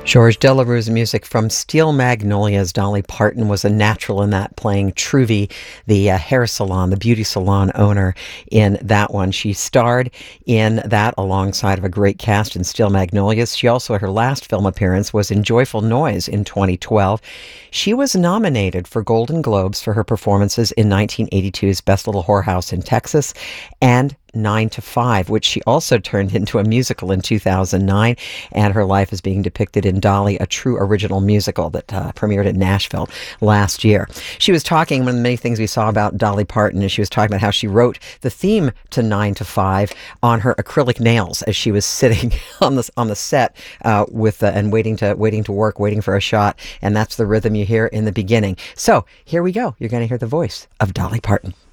George Delarue's music from Steel Magnolias. Dolly Parton was a natural in that, playing Truvy, the hair salon, the beauty salon owner in that one. She starred in that alongside of a great cast in Steel Magnolias. She also, her last film appearance was in Joyful Noise in 2012. She was nominated for Golden Globes for her performances in 1982's Best Little Whorehouse in Texas and 9 to 5, which she also turned into a musical in 2009, and her life is being depicted in Dolly, a true original musical that premiered in Nashville last year. She was talking, one of the many things we saw about Dolly Parton is she was talking about how she wrote the theme to 9 to 5 on her acrylic nails as she was sitting on the set and waiting to work, waiting for a shot, and that's the rhythm you hear in the beginning. So here we go. You're going to hear the voice of Dolly Parton.